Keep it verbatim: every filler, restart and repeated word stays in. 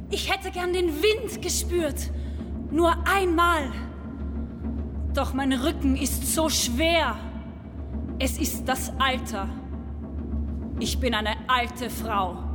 Ich hätte gern den Wind gespürt. Nur einmal. Doch mein Rücken ist so schwer. Es ist das Alter. Ich bin eine alte Frau.